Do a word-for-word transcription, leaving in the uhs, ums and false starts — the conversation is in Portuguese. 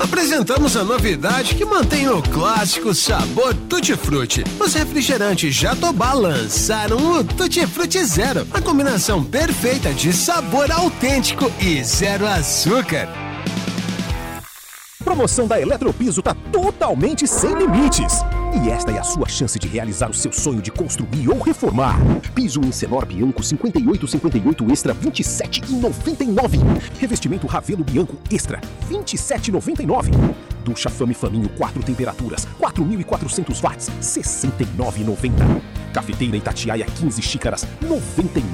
Apresentamos a novidade que mantém o clássico sabor Tutti Frutti. Os refrigerantes Jatobá lançaram o Tutti Frutti Zero, a combinação perfeita de sabor autêntico e zero açúcar. Promoção da Eletropiso tá totalmente sem limites. E esta é a sua chance de realizar o seu sonho de construir ou reformar. Piso Incenor Bianco cinquenta e oito cinquenta e oito Extra vinte e sete reais e noventa e nove centavos. Revestimento Ravelo Bianco Extra vinte e sete reais e noventa e nove centavos. Ducha Fame Faminho quatro temperaturas quatro mil e quatrocentos watts sessenta e nove reais e noventa centavos. Cafeteira Itatiaia quinze xícaras noventa e nove